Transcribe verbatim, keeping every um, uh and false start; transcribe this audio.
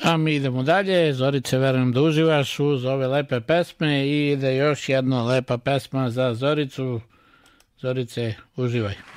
A mi idemo dalje. Zorice, verujem da uživaš uz ove lepe pesme i ide još jedna lepa pesma za Zoricu. Zorice, uživaj.